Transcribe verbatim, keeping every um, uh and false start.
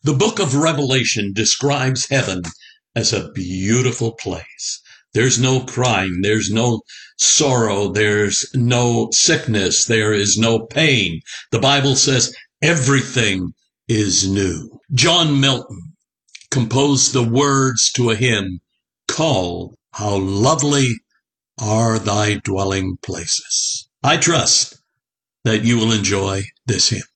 The book of Revelation describes heaven as a beautiful place. There's no crying, there's no sorrow, there's no sickness, there is no pain. The Bible says everything is new. John Milton composed the words to a hymn called "How Lovely Are Thy Dwelling Places." I trust that you will enjoy this hymn.